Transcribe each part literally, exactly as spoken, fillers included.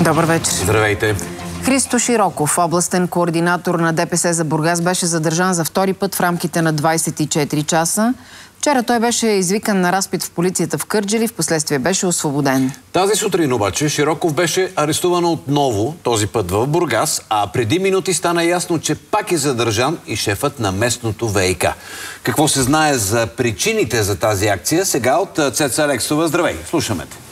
Добър вечер. Здравейте. Христо Широков, областен координатор на ДПС за Бургас, беше задържан за втори път в рамките на двадесет и четири часа. Вчера той беше извикан на разпит в полицията в Кърджали, впоследствие беше освободен. Тази сутрин обаче Широков беше арестуван отново, този път в Бургас, а преди минути стана ясно, че пак е задържан и шефът на местното ВиК. Какво се знае за причините за тази акция? Сега от Цеца Алексова. Здравей, слушаме те.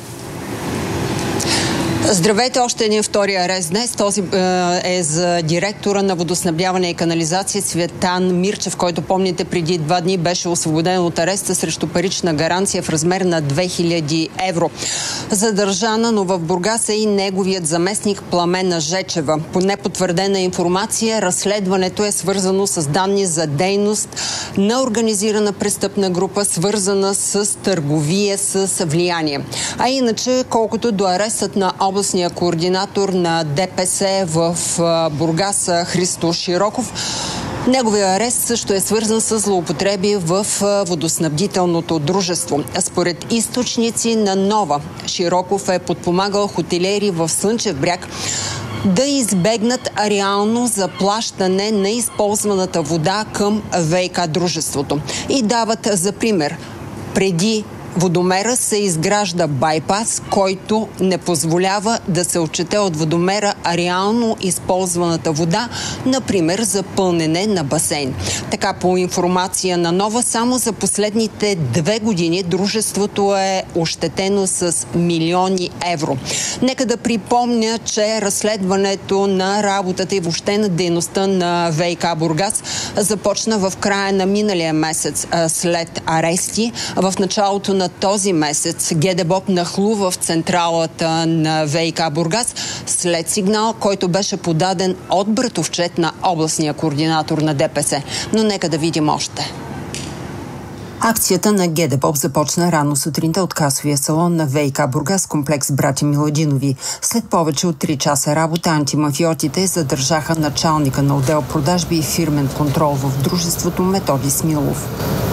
Здравейте, още един втори арест днес. Този е, е за директора на водоснабдяване и канализация Цветан Мирчев, който, помните, преди два дни беше освободен от ареста срещу парична гаранция в размер на две хиляди евро. Задържана, но в Бургас е и неговият заместник Пламена Жечева. По непотвърдена информация, разследването е свързано с данни за дейност на организирана престъпна група, свързана с търговия с влияние. А иначе, колкото до арестът на областния координатор на ДПС в Бургас Христо Широков, неговия арест също е свързан с злоупотреби в водоснабдителното дружество. Според източници на Нова, Широков е подпомагал хотелиери в Слънчев бряг да избегнат реално заплащане на използваната вода към ВиК дружеството. И дават за пример: преди водомера се изгражда байпас, който не позволява да се отчете от водомера реално използваната вода, например за пълнене на басейн. Така, по информация на Нова, само за последните две години дружеството е ощетено с милиони евро. Нека да припомня, че разследването на работата и въобще на дейността на ВиК Бургас започна в края на миналия месец след арести. В началото на На този месец ГДБОП нахлува в централата на ВиК Бургас след сигнал, който беше подаден от братовчет на областния координатор на ДПС. Но нека да видим още. Акцията на ГДБОП започна рано сутринта от касовия салон на ВиК Бургас, комплекс Братя Миладинови. След повече от три часа работа антимафиотите задържаха началника на отдел продажби и фирмен контрол в дружеството Методи Смилов.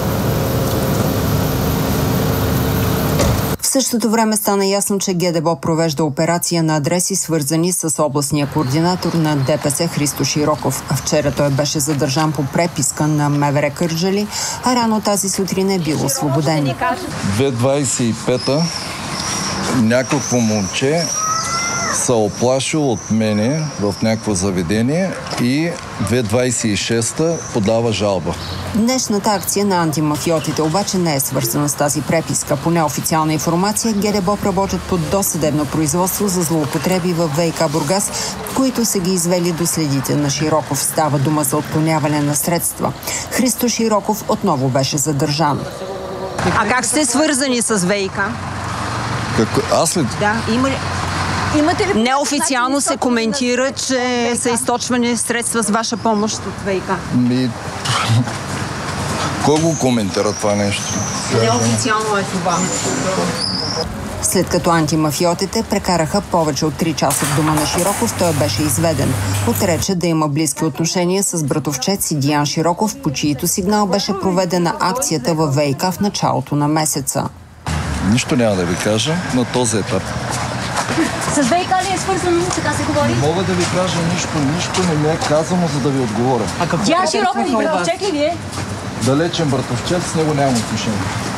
В същото време стана ясно, че ГДБОП провежда операция на адреси, свързани с областния координатор на ДПС Христо Широков. Вчера той беше задържан по преписка на МВР Кърджали, а рано тази сутрин е бил освободен. две двадесет и пета някакво момче се оплашил от мене в някакво заведение и две двадесет и шеста подава жалба. Днешната акция на антимафиотите обаче не е свързана с тази преписка. По неофициална информация, ГДБОП работят под досъдебно производство за злоупотреби в ВиК Бургас, които са ги извели до следите на Широков. Става дума за отклоняване на средства. Христо Широков отново беше задържан. А как сте свързани с ВиК? Как... Аз ли? Да, има ли... Имате ли... Неофициално се коментира, че са източвани средства с ваша помощ от ВиК. Ми... Кой го коментира това нещо? Неофициално е това. След като антимафиотите прекараха повече от три часа в дома на Широков, той беше изведен. Отрече да има близки отношения с братовчет си Диан Широков, по чието сигнал беше проведена акцията във ВиК в началото на месеца. Нищо няма да ви кажа на този етап. С ВиК ли е свързано, така се говори? Не мога да ви кажа нищо, нищо не ми е казано, за да ви отговоря. Диан Широков и братовчет ли ви е? Далечен братовчет, с него нямам отношение.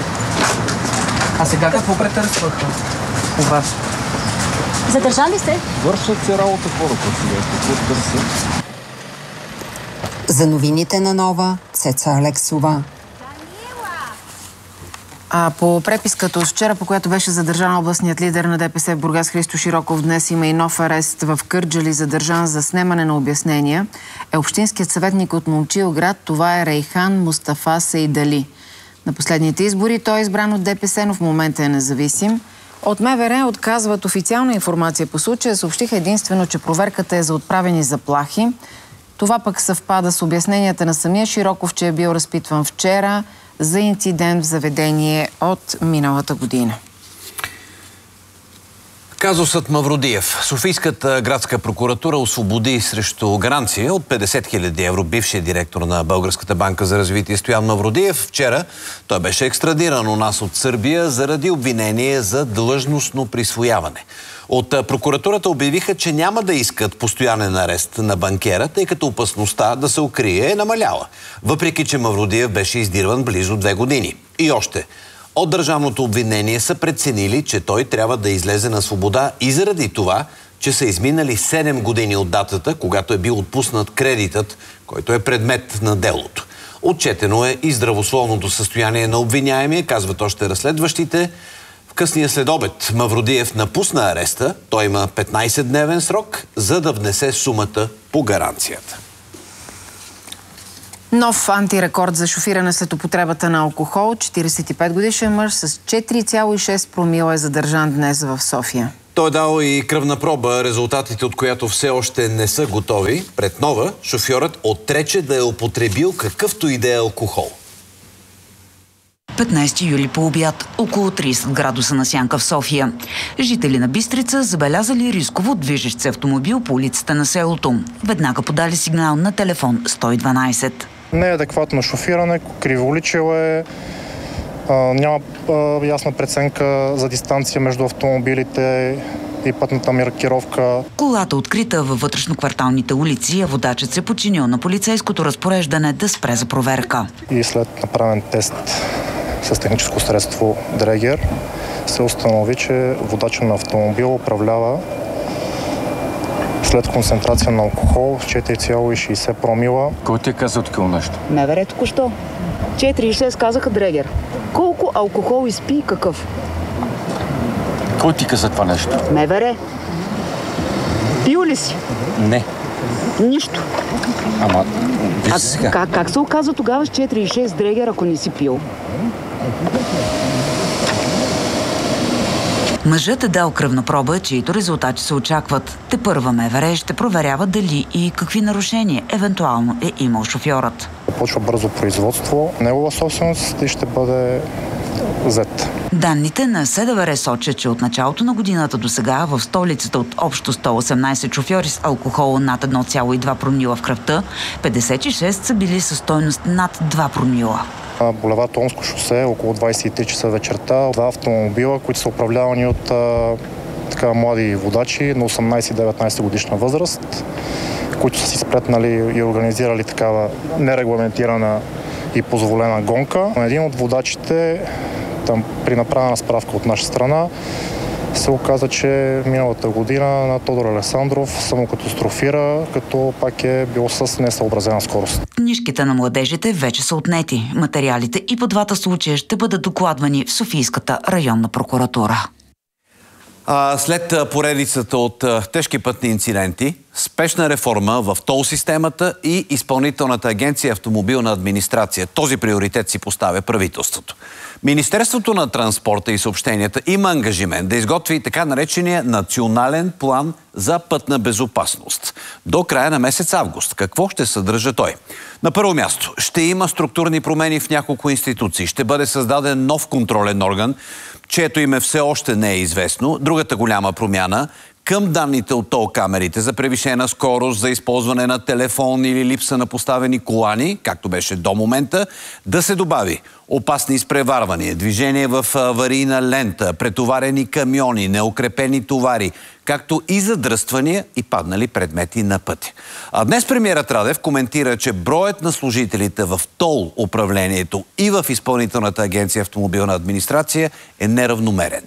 А сега какво претърсваха у вас? Задържали сте? Вършат се работа хората сега, какво търсят. За новините на Нова, Цеца Алексова. А по преписката от вчера, по която беше задържан областният лидер на ДПС в Бургас Христо Широков, днес има и нов арест в Кърджали, задържан за снемане на обяснения, е общинският съветник от Момчилград. Това е Рейхан Мустафа Сейдали. На последните избори той е избран от ДПС, но в момента е независим. От МВР отказват официална информация по случая, съобщиха единствено, че проверката е за отправени заплахи. Това пък съвпада с обясненията на самия Широков, че е бил разпитван вчера за инцидент в заведение от миналата година. Казусът Мавродиев. Софийската градска прокуратура освободи срещу гаранция от петдесет хиляди евро бившия директор на Българската банка за развитие Стоян Мавродиев. Вчера той беше екстрадиран у нас от Сърбия заради обвинение за длъжностно присвояване. От прокуратурата обявиха, че няма да искат постоянен арест на банкера, тъй като опасността да се укрие е намаляла. Въпреки че Мавродиев беше издирван близо две години. И още. От държавното обвинение са преценили, че той трябва да излезе на свобода и заради това, че са изминали седем години от датата, когато е бил отпуснат кредитът, който е предмет на делото. Отчетено е и здравословното състояние на обвиняемия, казват още разследващите. В късния следобед Мавродиев напусна ареста. Той има петнайсетдневен срок, за да внесе сумата по гаранцията. Нов антирекорд за шофиране след употребата на алкохол. четирийсет и пет годишен мъж с четири цяло и шест промила е задържан днес в София. Той е дал и кръвна проба, резултатите от която все още не са готови. Пред Нова шофьорът отрече да е употребил какъвто и да е алкохол. петнайсети юли по обяд, около трийсет градуса на сянка в София. Жители на Бистрица забелязали рисково движещ се автомобил по улицата на селото. Веднага подали сигнал на телефон сто и дванайсет. Неадекватно шофиране, криволичил е, а, няма а, ясна преценка за дистанция между автомобилите и пътната маркировка. Колата открита във вътрешнокварталните улици, а водачът се подчинил на полицейското разпореждане да спре за проверка. И след направен тест с техническо средство Дрегер се установи, че водачът на автомобил управлява след концентрация на алкохол в четири цяло и шейсет промила. Кой ти е казал такова нещо? МВР току-що. четири и шест казаха Дрегер. Колко алкохол изпи и какъв? Кой ти каза това нещо? МВР. Пил ли си? Не. Нищо. Ама, виж а, сега. Как, как се оказа тогава с четири и шест Дрегер, ако не си пил? Мъжът е дал кръвна проба, чието резултати се очакват. Тепърва МВР ще проверява дали и какви нарушения евентуално е имал шофьорът. Почва бързо производство, негова собственост и ще бъде взет. Данните на СДВР сочат, че от началото на годината до сега в столицата от общо сто и осемнайсет шофьори с алкохол над едно цяло и две промила в кръвта, петдесет и шест са били със стойност над два промила. Булевард Омско шосе, около двайсет и три часа вечерта, два автомобила, които са управлявани от а, така, млади водачи на осемнайсет и деветнайсет годишна възраст, които са си спретнали и организирали такава нерегламентирана и позволена гонка. Един от водачите, там при направена справка от наша страна, се оказа, че миналата година на Тодор Александров самокатастрофира, като пак е било с несъобразена скорост. Книжките на младежите вече са отнети. Материалите и по двата случая ще бъдат докладвани в Софийската районна прокуратура. А, след поредицата от а, тежки пътни инциденти, спешна реформа в тол системата и Изпълнителната агенция автомобилна администрация. Този приоритет си поставя правителството. Министерството на транспорта и съобщенията има ангажимент да изготви така наречения национален план за пътна безопасност до края на месец август. Какво ще съдържа той? На първо място, ще има структурни промени в няколко институции. Ще бъде създаден нов контролен орган, чието име все още не е известно. Другата голяма промяна – към данните от тол камерите за превишена скорост, за използване на телефон или липса на поставени колани, както беше до момента, да се добави опасни изпреварвания, движение в аварийна лента, претоварени камиони, неукрепени товари, както и задръствания и паднали предмети на пътя. А днес премиерът Радев коментира, че броят на служителите в тол управлението и в Изпълнителната агенция автомобилна администрация е неравномерен.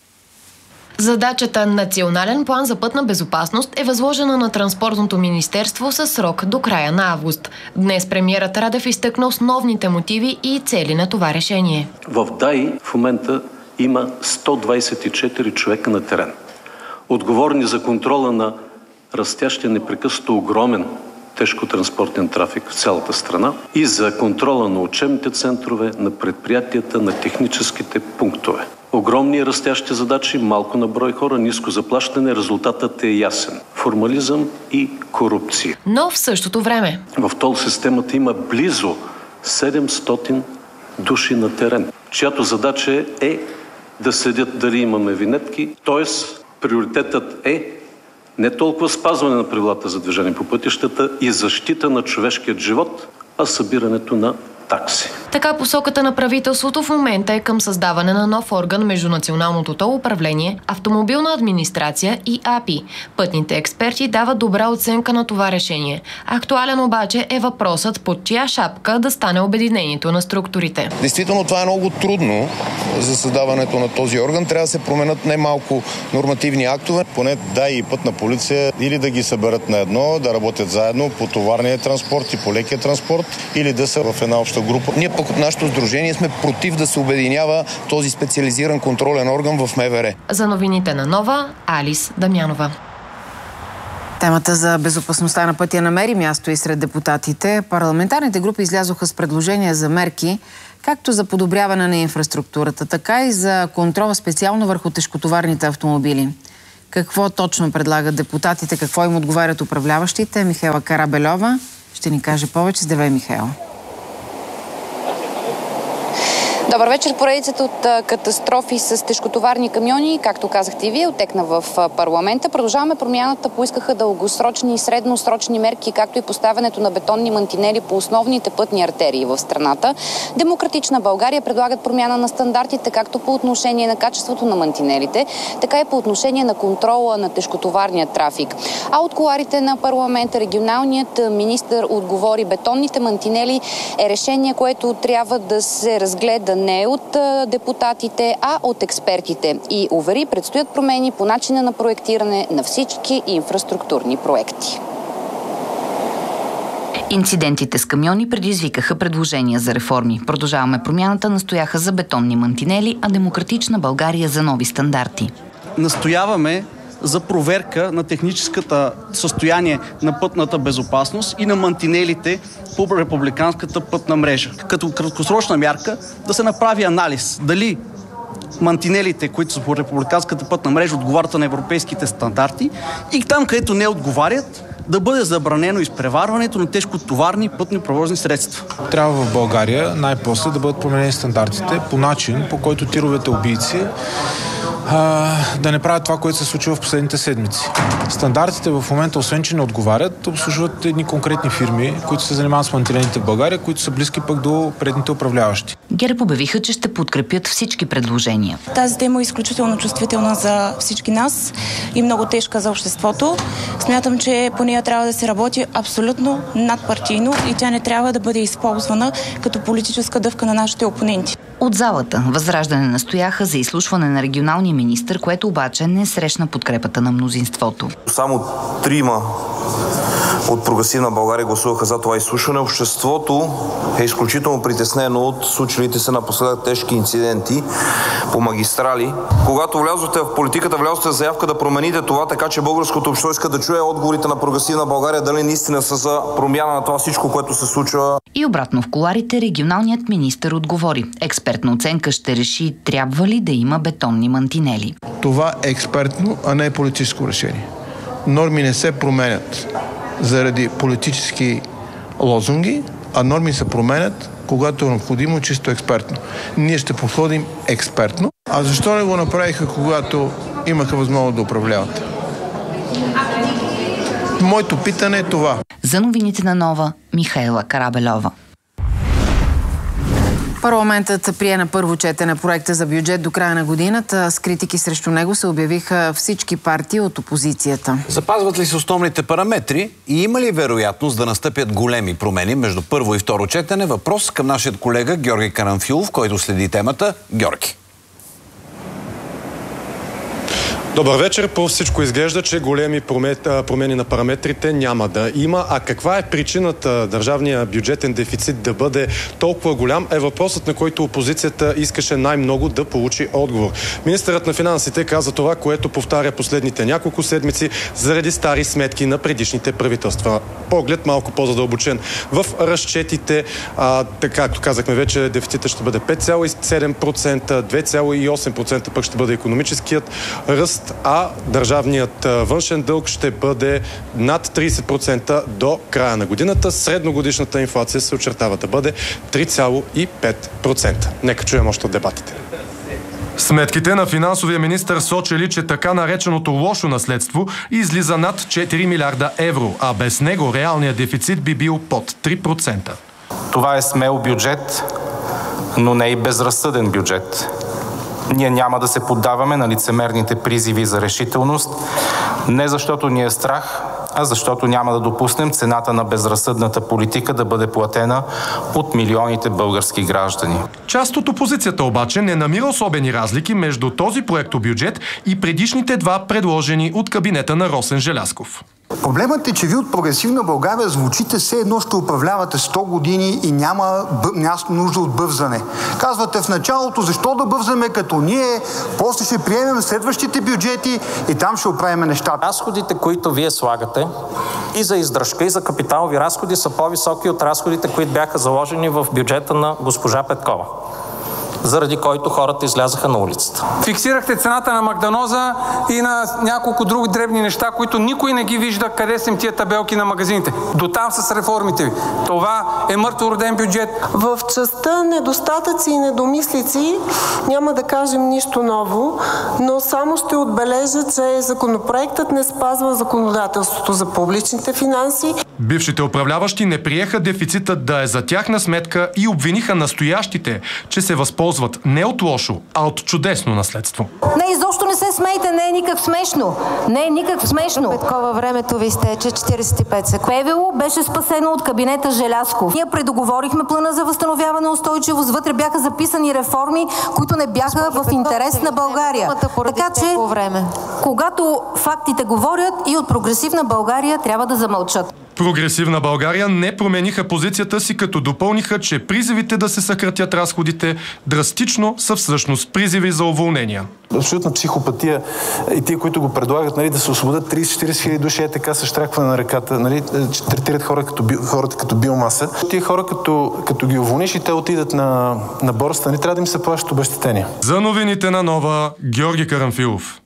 Задачата Национален план за пътна безопасност е възложена на Транспортното министерство със срок до края на август. Днес премиерът Радев изтъкна основните мотиви и цели на това решение. В ДАИ в момента има сто двайсет и четири човека на терен. Отговорни за контрола на растящия непрекъснато огромен тежкотранспортен трафик в цялата страна и за контрола на учебните центрове, на предприятията, на техническите пунктове. Огромни растящи задачи, малко на брой хора, ниско заплащане, резултатът е ясен. Формализъм и корупция. Но в същото време в тол системата има близо седемстотин души на терен, чиято задача е да следят дали имаме винетки, т.е. Приоритетът е не толкова спазване на правилата за движение по пътищата и защита на човешкият живот, а събирането на такси. Така посоката на правителството в момента е към създаване на нов орган между Националното тол управление, Автомобилна администрация и А П И. Пътните експерти дават добра оценка на това решение. Актуален обаче е въпросът под чия шапка да стане обединението на структурите. Действително това е много трудно за създаването на този орган. Трябва да се променят немалко нормативни актове. Поне дай и Пътна полиция или да ги съберат на едно, да работят заедно по товарния транспорт и по лекия транспорт, или да са в една обща група. Ние пък от нашето сдружение сме против да се обединява този специализиран контролен орган в М В Р. За новините на Нова, Алис Дамянова. Темата за безопасността на пътя намери място и сред депутатите. Парламентарните групи излязоха с предложения за мерки, както за подобряване на инфраструктурата, така и за контрола специално върху тежкотоварните автомобили. Какво точно предлагат депутатите, какво им отговарят управляващите? Михаела Карабельова ще ни каже повече. Здравей, Михаела. Добър вечер. Поредицата от катастрофи с тежкотоварни камиони, както казахте и вие, отекна в парламента. Продължаваме промяната, поискаха дългосрочни и средносрочни мерки, както и поставянето на бетонни мантинели по основните пътни артерии в страната. Демократична България предлагат промяна на стандартите, както по отношение на качеството на мантинелите, така и по отношение на контрола на тежкотоварния трафик. А от кулоарите на парламента регионалният министър отговори: бетонните мантинели е решение, което трябва да се разгледа не от депутатите, а от експертите. И увери, предстоят промени по начина на проектиране на всички инфраструктурни проекти. Инцидентите с камиони предизвикаха предложения за реформи. Продължаваме промяната настояха за бетонни мантинели, а Демократична България за нови стандарти. Настояваме за проверка на техническата състояние на пътната безопасност и на мантинелите по републиканската пътна мрежа. Като краткосрочна мярка да се направи анализ дали мантинелите, които са по републиканската пътна мрежа, отговарят на европейските стандарти, и там, където не отговарят, да бъде забранено изпреварването на тежкотоварни пътни превозни средства. Трябва в България най-после да бъдат променени стандартите по начин, по който тировете убийци а, да не правят това, което се случва в последните седмици. Стандартите в момента, освен че не отговарят, обслужват едни конкретни фирми, които се занимават с мантинелите в България, които са близки пък до предните управляващи. ГЕРБ обявиха, че ще подкрепят всички предложения. Тази тема е изключително чувствителна за всички нас и много тежка за обществото. Смятам, че по нея трябва да се работи абсолютно надпартийно и тя не трябва да бъде използвана като политическа дъвка на нашите опоненти. От залата Възраждане настояха за изслушване на регионалния министър, което обаче не срещна подкрепата на мнозинството. Само трима от Прогресивна България гласуваха за това изслушване. Обществото е изключително притеснено от случилите се напоследък тежки инциденти по магистрали. Когато влязохте в политиката, влязохте заявка да промените това, така че българското общество иска да чуе отговорите на Прогресивна България, дали наистина са за промяна на това всичко, което се случва. И обратно в кулоарите регионалният министър отговори. Експертна оценка ще реши трябва ли да има бетонни мантинели. Това е експертно, а не е политическо решение. Норми не се променят заради политически лозунги, а норми се променят, когато е необходимо, чисто експертно. Ние ще подходим експертно. А защо не го направиха, когато имаха възможност да управляват? Моето питане е това. За новините на Нова, Михаела Карабельова. Парламентът прие на първо четене проекта за бюджет до края на годината. С критики срещу него се обявиха всички партии от опозицията. Запазват ли се основните параметри и има ли вероятност да настъпят големи промени между първо и второ четене? Въпрос към нашия колега Георги Карамфилов, който следи темата. Георги. Добър вечер. По всичко изглежда, че големи промени на параметрите няма да има. А каква е причината държавния бюджетен дефицит да бъде толкова голям, е въпросът, на който опозицията искаше най-много да получи отговор. Министърът на финансите каза това, което повтаря последните няколко седмици заради стари сметки на предишните правителства. Поглед малко по-задълбочен в разчетите, а, така, както казахме вече, дефицитът ще бъде пет цяло и седем процента, две цяло и осем процента пък ще бъде икономическият ръст, а държавният външен дълг ще бъде над трийсет процента до края на годината. Средногодишната инфлация се очертава да бъде три цяло и пет процента. Нека чуем още от дебатите. Сметките на финансовия министър сочели, че така нареченото лошо наследство излиза над четири милиарда евро, а без него реалният дефицит би бил под три процента. Това е смел бюджет, но не и безразсъден бюджет. Ние няма да се поддаваме на лицемерните призиви за решителност, не защото ни е страх, а защото няма да допуснем цената на безразсъдната политика да бъде платена от милионите български граждани. Част от опозицията обаче не намира особени разлики между този проектобюджет и предишните два, предложени от кабинета на Росен Желязков. Проблемът е, че ви от Прогресивна България звучите все едно ще управлявате сто години и няма нужда от бързане. Казвате в началото, защо да бързаме като ние, после ще приемем следващите бюджети и там ще оправим нещата. Разходите, които вие слагате и за издръжка, и за капиталови разходи са по-високи от разходите, които бяха заложени в бюджета на госпожа Петкова, заради който хората излязаха на улицата. Фиксирахте цената на Магданоза и на няколко други дребни неща, които никой не ги вижда къде са им тия табелки на магазините. Дотам с реформите ви. Това е мъртвороден бюджет. В частта недостатъци и недомислици няма да кажем нищо ново, но само ще отбележа, че законопроектът не спазва законодателството за публичните финанси. Бившите управляващи не приеха дефицитът да е за тяхна сметка и обвиниха настоящите, че се възползват не от лошо, а от чудесно наследство. Не, изобщо не се смейте, не е никак смешно. Не е никак смешно. Петкова, времето ви изтече четиридесет и пет секунди. ПВУ беше спасено от кабинета Желязков. Ние предоговорихме плана за възстановяване устойчивост. Вътре бяха записани реформи, които не бяха в интерес на България. Така че, когато фактите говорят, и от Прогресивна България трябва да замълчат. Прогресивна България не промениха позицията си, като допълниха, че призивите да се съкратят разходите драстично са всъщност призиви за уволнения. Абсолютна психопатия и тия, които го предлагат, нали, да се освободят тридесет-четиридесет хиляди души, е така със штракване на ръката, нали, че третират хора като, хората като биомаса. Тия хора, като, като ги уволниш и те отидат на, на борста, нали, трябва да им се плащат обезщетения. За новините на Нова, Георги Карамфилов.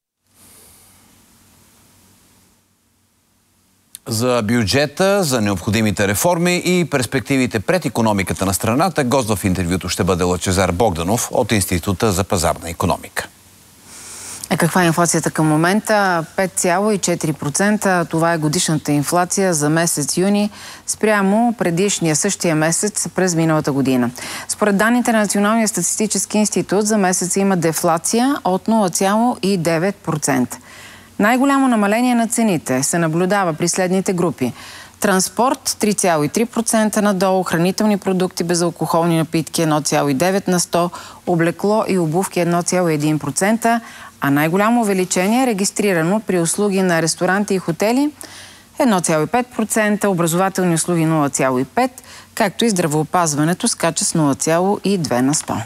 За бюджета, за необходимите реформи и перспективите пред икономиката на страната, гост в интервюто ще бъде Лъчезар Богданов от Института за пазарна икономика. Е, каква е инфлацията към момента? пет цяло и четири процента. Това е годишната инфлация за месец юни спрямо предишния същия месец през миналата година. Според данните на Националния статистически институт за месеца има дефлация от нула цяло и девет процента. Най-голямо намаление на цените се наблюдава при следните групи. Транспорт три цяло и три процента надолу, хранителни продукти, безалкохолни напитки едно цяло и девет на сто, облекло и обувки едно цяло и един процента, а най-голямо увеличение е регистрирано при услуги на ресторанти и хотели едно цяло и пет процента, образователни услуги нула цяло и пет процента, както и здравеопазването скача с нула цяло и две на сто.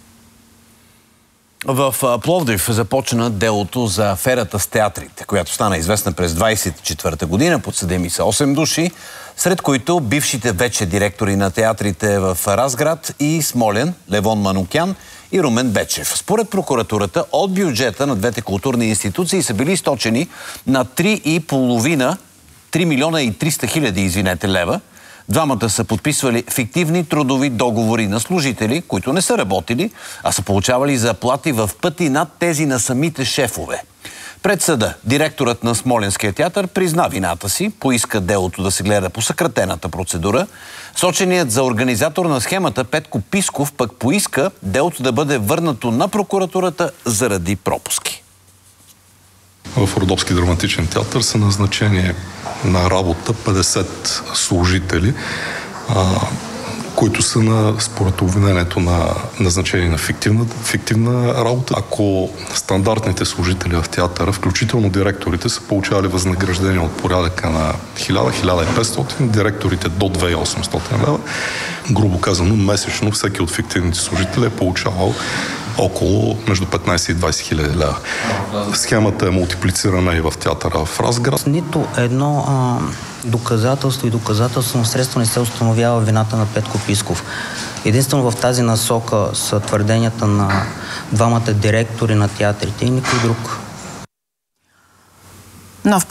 В Пловдив започна делото за аферата с театрите, която стана известна през двадесет и четвърта година. Подсъдими са осем души, сред които бившите вече директори на театрите в Разград и Смолян, Левон Манукян и Румен Бечев. Според прокуратурата, от бюджета на двете културни институции са били източени на три и половина, три милиона и триста хиляди, извинете, лева. Двамата са подписвали фиктивни трудови договори на служители, които не са работили, а са получавали заплати в пъти над тези на самите шефове. Пред съда директорът на Смолянския театър призна вината си, поиска делото да се гледа по съкратената процедура. Соченият за организатор на схемата Петко Писков пък поиска делото да бъде върнато на прокуратурата заради пропуски. В Родопски драматичен театър са назначени на работа петдесет служители, а, които са на, според обвинението, на назначени на фиктивна, фиктивна работа. Ако стандартните служители в театъра, включително директорите, са получавали възнаграждение от порядъка на хиляда до хиляда и петстотин, директорите до две хиляди и осемстотин лева, грубо казано, месечно всеки от фиктивните служители е получавал около между петнадесет и двадесет хиляди лева. Схемата е мултиплицирана и в театъра в Разград. Нито едно а, доказателство и доказателствено средство не се установява вината на Петко Писков. Единствено в тази насока са твърденията на двамата директори на театрите и никой друг. Нов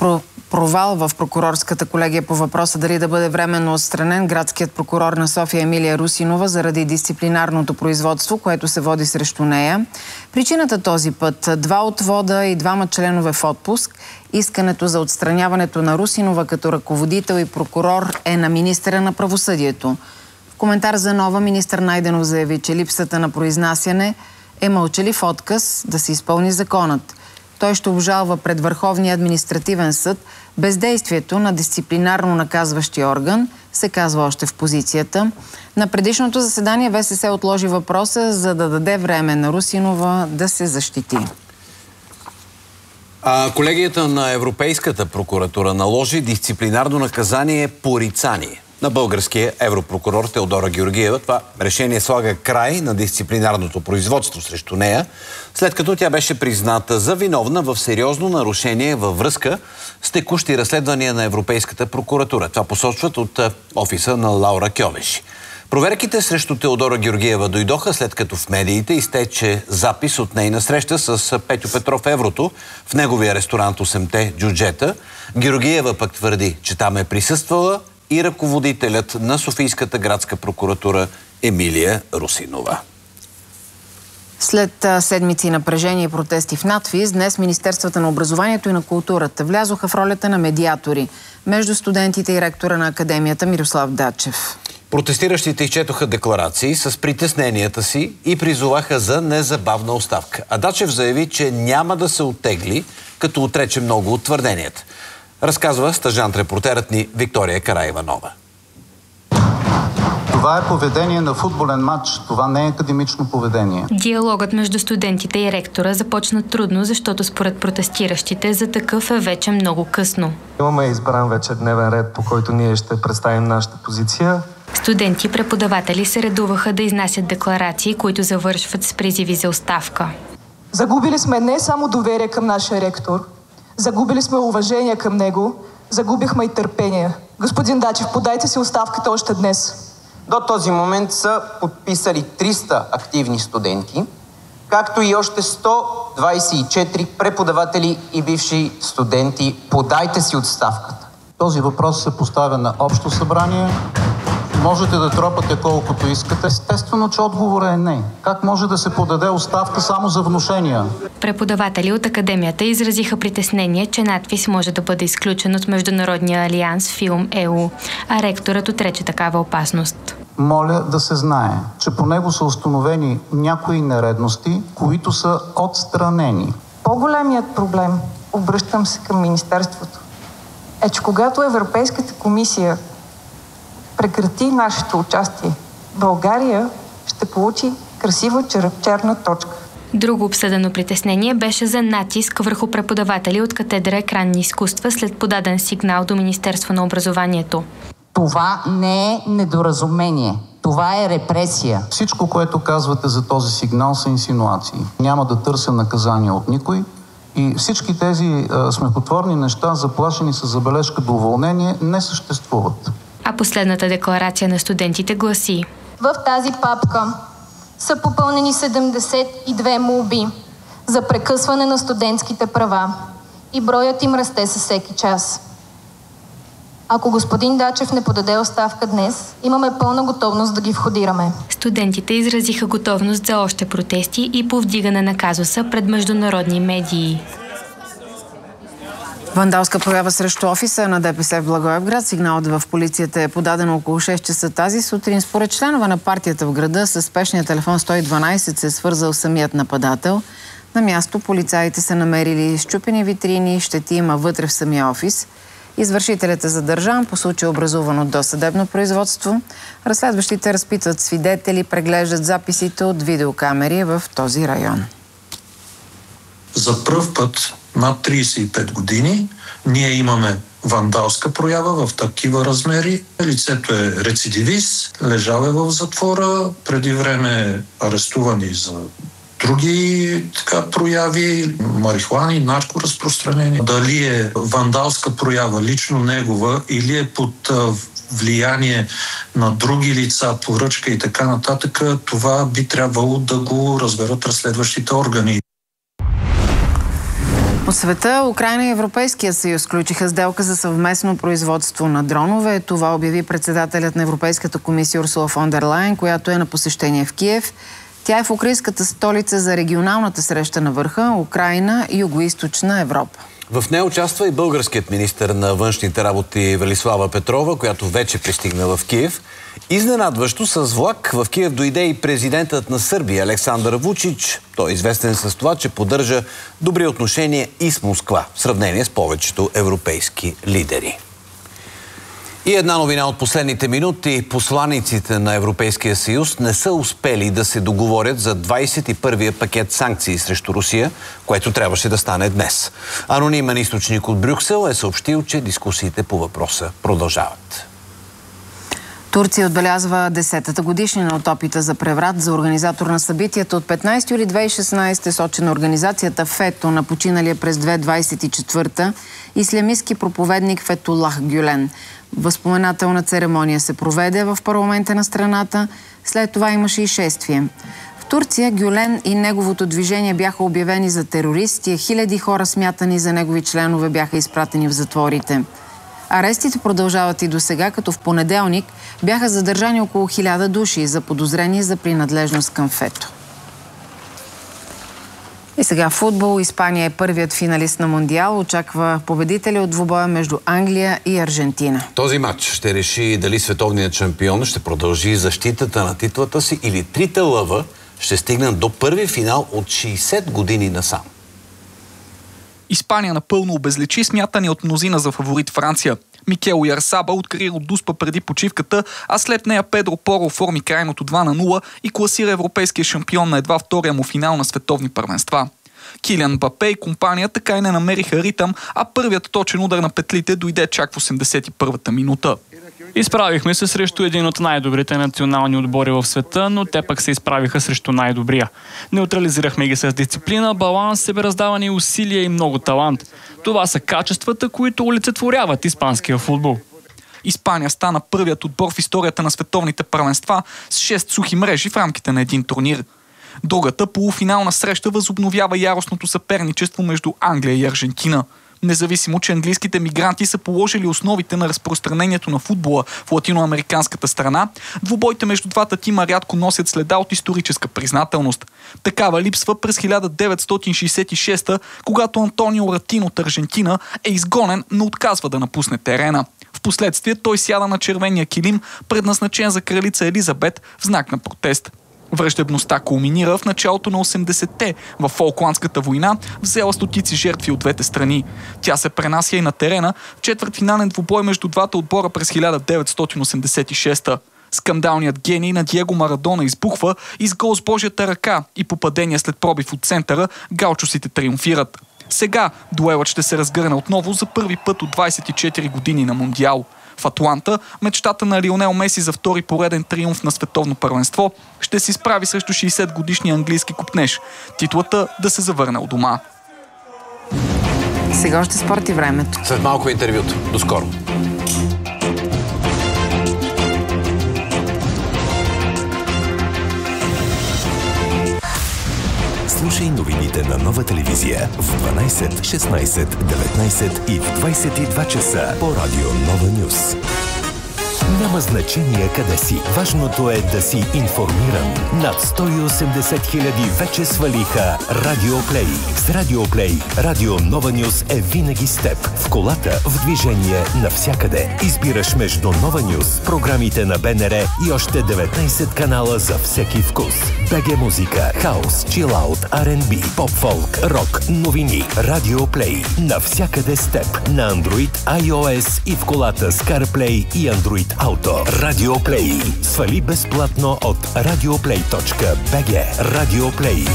провал в прокурорската колегия по въпроса дали да бъде временно отстранен градският прокурор на София Емилия Русинова заради дисциплинарното производство, което се води срещу нея. Причината този път – два отвода и двама членове в отпуск. Искането за отстраняването на Русинова като ръководител и прокурор е на министъра на правосъдието. В коментар за Нова министър Найденов заяви, че липсата на произнасяне е мълчалив отказ да се изпълни законът. Той ще обжалва пред Върховния административен съд бездействието на дисциплинарно наказващия орган, се казва още в позицията. На предишното заседание ВСС отложи въпроса, за да даде време на Русинова да се защити. А, колегията на Европейската прокуратура наложи дисциплинарно наказание порицание на българския европрокурор Теодора Георгиева. Това решение слага край на дисциплинарното производство срещу нея, след като тя беше призната за виновна в сериозно нарушение във връзка с текущи разследвания на Европейската прокуратура. Това посочват от офиса на Лаура Кьовеши. Проверките срещу Теодора Георгиева дойдоха след като в медиите изтече запис от нейна среща с Петю Петров Еврото в неговия ресторант осемте джуджета. Георгиева пък твърди, че там е присъствала и ръководителят на Софийската градска прокуратура Емилия Русинова. След седмици напрежение и протести в надвис, днес Министерствата на образованието и на културата влязоха в ролята на медиатори между студентите и ректора на академията Мирослав Дачев. Протестиращите изчетоха декларации с притесненията си и призоваха за незабавна оставка. А Дачев заяви, че няма да се оттегли, като отрече много от твърденията. Разказва стажант-репортерът ни Виктория Караиванова. Това е поведение на футболен матч. Това не е академично поведение. Диалогът между студентите и ректора започна трудно, защото според протестиращите за такъв е вече много късно. Имаме избран вече дневен ред, по който ние ще представим нашата позиция. Студенти и преподаватели се редуваха да изнасят декларации, които завършват с призиви за оставка. Загубили сме не само доверие към нашия ректор, загубили сме уважение към него, загубихме и търпение. Господин Дачев, подайте си оставката още днес. До този момент са подписали триста активни студенти, както и още сто двадесет и четири преподаватели и бивши студенти. Подайте си оставката. Този въпрос се поставя на общо събрание. Можете да тропате колкото искате. Естествено, че отговорът е не. Как може да се подаде оставка само за внушения? Преподаватели от академията изразиха притеснение, че надпис може да бъде изключен от Международния алианс Филм ЕУ, а ректорът отрече такава опасност. Моля да се знае, че по него са установени някои нередности, които са отстранени. По-големият проблем, обръщам се към Министерството, е, че когато Европейската комисия прекрати нашето участие, България ще получи красива черна точка. Друго обсъдено притеснение беше за натиск върху преподаватели от катедра екранни изкуства след подаден сигнал до Министерство на образованието. Това не е недоразумение. Това е репресия. Всичко, което казвате за този сигнал, са инсинуации. Няма да търся наказание от никой. И всички тези а, смехотворни неща, заплашени с забележка до уволнение, не съществуват. А последната декларация на студентите гласи: в тази папка са попълнени седемдесет и две молби за прекъсване на студентските права и броят им расте със всеки час. Ако господин Дачев не подаде оставка днес, имаме пълна готовност да ги входираме. Студентите изразиха готовност за още протести и повдигане на казуса пред международни медии. Вандалска проява срещу офиса на ДПС в Благоевград. Сигналът в полицията е подаден около шест часа тази сутрин. Според членове на партията в града с спешния телефон сто и дванадесет се е свързал самият нападател. На място полицаите са намерили счупени витрини, щети има вътре в самия офис. Извършителят е задържан по случай образувано досъдебно производство. Разследващите разпитват свидетели, преглеждат записите от видеокамери в този район. За пръв път над тридесет и пет години ние имаме вандалска проява в такива размери. Лицето е рецидивист, лежал е в затвора, преди време арестувани за други така прояви, марихуани, наркоразпространение. Дали е вандалска проява лично негова или е под влияние на други лица, поръчка и така нататък, това би трябвало да го разберат разследващите органи. По света Украйна и Европейския съюз сключиха сделка за съвместно производство на дронове. Това обяви председателят на Европейската комисия Урсула фон дер Лайен, която е на посещение в Киев. Тя е в украинската столица за регионалната среща на върха Украйна и Югоизточна Европа. В нея участва и българският министър на външните работи Велислава Петрова, която вече пристигна в Киев. Изненадващо с влак в Киев дойде и президентът на Сърбия Александър Вучич. Той е известен с това, че поддържа добри отношения и с Москва, в сравнение с повечето европейски лидери. И една новина от последните минути. Посланиците на Европейския съюз не са успели да се договорят за двадесет и първия пакет санкции срещу Русия, което трябваше да стане днес. Анонимен източник от Брюксел е съобщил, че дискусиите по въпроса продължават. Турция отбелязва десетата годишнина от опита за преврат. За организатор на събитията от петнадесети юли две хиляди и шестнадесета е сочена организацията ФЕТО на починалия през две хиляди двадесет и четвърта ислямистки проповедник Фетулах Гюлен. Възпоменателна церемония се проведе в парламента на страната. След това имаше и шествие. В Турция Гюлен и неговото движение бяха обявени за терористи. Хиляди хора, смятани за негови членове, бяха изпратени в затворите. Арестите продължават и до сега, като в понеделник бяха задържани около хиляда души за подозрение за принадлежност към ФЕТО. И сега футбол. Испания е първият финалист на Мондиал. Очаква победителя от двубоя между Англия и Аржентина. Този матч ще реши дали световният шампион ще продължи защитата на титлата си или трите лъва ще стигнат до първи финал от шейсет години насам. Испания напълно обезличи смятани от мнозина за фаворит Франция. Микел Ярсаба откри от Дуспа преди почивката, а след нея Педро Поро оформи крайното два на нула и класира европейския шампион на едва втория му финал на световни първенства. Килиан Мбапе и компания така и не намериха ритъм, а първият точен удар на петлите дойде чак в осемдесет и първата минута. Изправихме се срещу един от най-добрите национални отбори в света, но те пък се изправиха срещу най-добрия. Неутрализирахме ги с дисциплина, баланс, себераздаване, усилия и много талант. Това са качествата, които олицетворяват испанския футбол. Испания стана първият отбор в историята на световните първенства с шест сухи мрежи в рамките на един турнир. Другата полуфинална среща възобновява яростното съперничество между Англия и Аржентина. Независимо, че английските мигранти са положили основите на разпространението на футбола в латиноамериканската страна, двубойте между двата тима рядко носят следа от историческа признателност. Такава липсва през хиляда деветстотин шейсет и шеста, когато Антонио Ратин от Аржентина е изгонен, но отказва да напусне терена. Впоследствие той сяда на червения килим, предназначен за кралица Елизабет, в знак на протест. Враждебността кулминира в началото на осемдесетте в Фолкландската война, взела стотици жертви от двете страни. Тя се пренася и на терена в четвъртфинален двубой между двата отбора през хиляда деветстотин осемдесет и шеста. Скандалният гений на Диего Марадона избухва и с гол с Божията ръка и попадение след пробив от центъра, гаучосите триумфират. Сега дуелът ще се разгърне отново за първи път от двадесет и четири години на Мондиал. В Атланта мечтата на Лионел Меси за втори пореден триумф на световно първенство ще се изправи срещу шейсетгодишния английски купнеж. Титлата да се завърне у дома. Сега още спорт и времето. След малко интервюто. До скоро. Слушай новините на Нова телевизия в дванадесет, шестнадесет, деветнадесет и в двадесет и два часа по радио Нова Нюс. Няма значение къде си. Важното е да си информиран. Над сто и осемдесет хиляди вече свалиха Радио Плей. С Радио Плей Радио Нова Нюс е винаги с теб. В колата, в движение, навсякъде. Избираш между Нова Нюс, програмите на БНР и още деветнадесет канала за всеки вкус. БГ музика, хаус, чилаут, Ар енд Би, поп-фолк, рок, новини. Радио Плей. Навсякъде с теб. На Android, iOS и в колата с CarPlay и Android Auto. Радио Плей. Свали безплатно от радиоплей точка би джи. Радио Плей.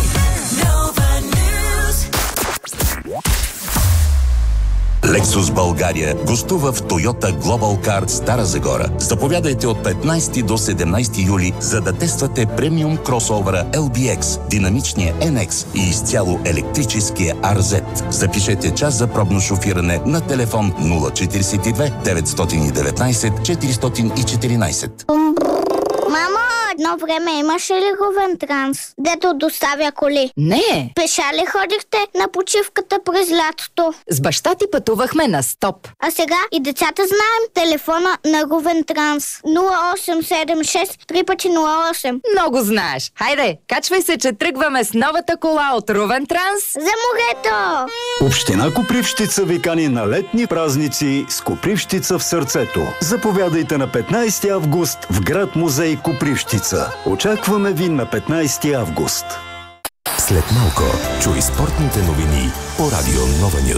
Lexus България гостува в Toyota Global Car Стара Загора. Заповядайте от петнадесети до седемнадесети юли, за да тествате премиум кросовъра Ел Би Екс, динамичния Ен Екс и изцяло електрическия Ар Зет. Запишете час за пробно шофиране на телефон нула четиридесет и две деветстотин и деветнадесет четиристотин и четиринадесет. Мамо, едно време имаше ли Рувен Транс, дето доставя коли? Не. Пеша ли ходихте на почивката през лятото? С баща ти пътувахме на стоп. А сега и децата знаем телефона на Рувен Транс. нула осем седем шест три пъти нула осем. Много знаеш. Хайде, качвай се, че тръгваме с новата кола от Рувен Транс. За морето! Община Копривщица ви кани на летни празници с Копривщица в сърцето. Заповядайте на петнайсети август в град музей Копривщица. Очакваме ви на петнайсети август. След малко чуй спортните новини по Радио Нова Нюс.